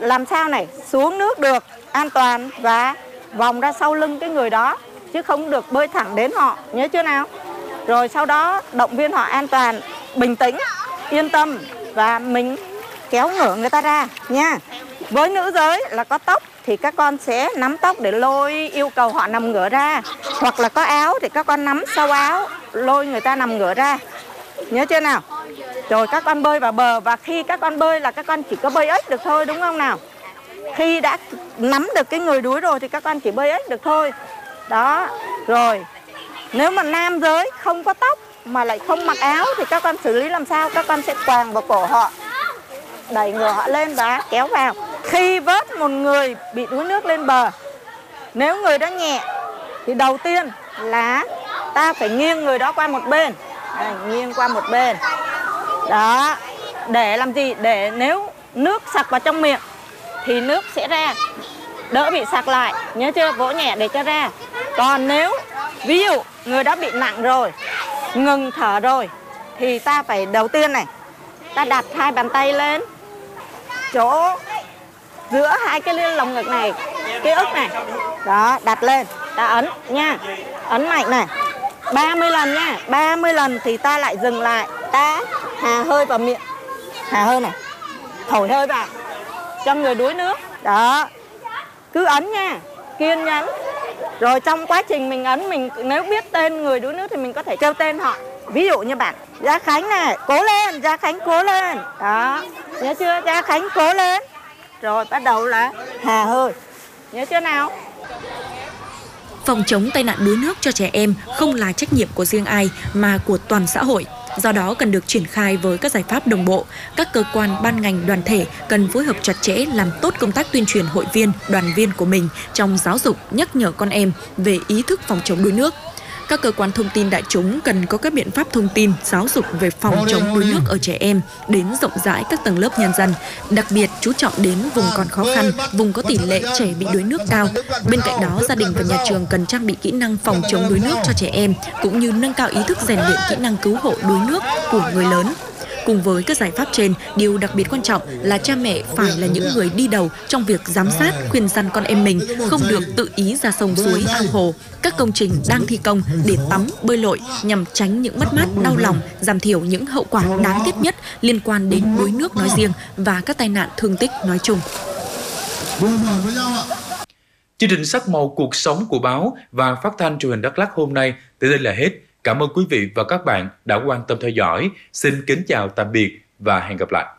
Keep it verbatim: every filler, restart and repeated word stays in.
làm sao này xuống nước được an toàn và vòng ra sau lưng cái người đó, chứ không được bơi thẳng đến họ, nhớ chưa nào? Rồi sau đó động viên họ an toàn, bình tĩnh, yên tâm và mình kéo ngửa người ta ra nha. Với nữ giới là có tóc thì các con sẽ nắm tóc để lôi yêu cầu họ nằm ngửa ra, hoặc là có áo thì các con nắm sau áo lôi người ta nằm ngửa ra, nhớ chưa nào? Rồi các con bơi vào bờ, và khi các con bơi là các con chỉ có bơi ếch được thôi, đúng không nào? Khi đã nắm được cái người đuối rồi thì các con chỉ bơi ếch được thôi. Đó, rồi nếu mà nam giới không có tóc mà lại không mặc áo thì các con xử lý làm sao? Các con sẽ quàng vào cổ họ, đẩy ngửa họ lên và kéo vào. Khi vớt một người bị đuối nước lên bờ, nếu người đó nhẹ thì đầu tiên là ta phải nghiêng người đó qua một bên. Đây, nghiêng qua một bên. Đó, để làm gì? Để nếu nước sặc vào trong miệng thì nước sẽ ra, đỡ bị sặc lại, nhớ chưa? Vỗ nhẹ để cho ra. Còn nếu ví dụ người đó bị nặng rồi, ngừng thở rồi, thì ta phải đầu tiên này, ta đặt hai bàn tay lên chỗ giữa hai cái lồng ngực này, cái ức này. Đó, đặt lên, ta ấn nha, ấn mạnh này, ba mươi lần nha, ba mươi lần thì ta lại dừng lại, ta hà hơi vào miệng, hà hơi này, thổi hơi vào cho người đuối nước. Đó, cứ ấn nha, kiên nhẫn. Rồi trong quá trình mình ấn, mình nếu biết tên người đuối nước thì mình có thể kêu tên họ. Ví dụ như bạn Gia Khánh này, cố lên, Gia Khánh cố lên. Đó, nhớ chưa? Gia Khánh cố lên. Rồi bắt đầu là hà hơi, nhớ chưa nào? Phòng chống tai nạn đuối nước cho trẻ em không là trách nhiệm của riêng ai mà của toàn xã hội. Do đó cần được triển khai với các giải pháp đồng bộ. Các cơ quan, ban ngành, đoàn thể cần phối hợp chặt chẽ làm tốt công tác tuyên truyền hội viên, đoàn viên của mình trong giáo dục, nhắc nhở con em về ý thức phòng chống đuối nước. Các cơ quan thông tin đại chúng cần có các biện pháp thông tin, giáo dục về phòng chống đuối nước ở trẻ em đến rộng rãi các tầng lớp nhân dân, đặc biệt chú trọng đến vùng còn khó khăn, vùng có tỷ lệ trẻ bị đuối nước cao. Bên cạnh đó, gia đình và nhà trường cần trang bị kỹ năng phòng chống đuối nước cho trẻ em, cũng như nâng cao ý thức rèn luyện kỹ năng cứu hộ đuối nước của người lớn. Cùng với các giải pháp trên, điều đặc biệt quan trọng là cha mẹ phải là những người đi đầu trong việc giám sát, khuyên răn con em mình không được tự ý ra sông suối, ao hồ, các công trình đang thi công để tắm, bơi lội nhằm tránh những mất mát, đau lòng, giảm thiểu những hậu quả đáng tiếc nhất liên quan đến đuối nước nói riêng và các tai nạn thương tích nói chung. Chương trình Sắc màu cuộc sống của báo và phát thanh truyền hình Đắk Lắk hôm nay tới đây là hết. Cảm ơn quý vị và các bạn đã quan tâm theo dõi. Xin kính chào tạm biệt và hẹn gặp lại.